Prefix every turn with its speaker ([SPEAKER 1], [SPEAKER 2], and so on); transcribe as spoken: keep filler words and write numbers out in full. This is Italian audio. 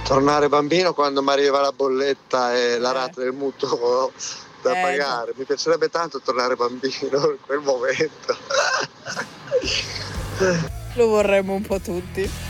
[SPEAKER 1] Tornare bambino quando mi arriva la bolletta e la
[SPEAKER 2] Eh.
[SPEAKER 1] rata del mutuo da
[SPEAKER 2] Eh,
[SPEAKER 1] pagare. Mi piacerebbe tanto tornare bambino in quel momento.
[SPEAKER 2] Lo vorremmo un po' tutti.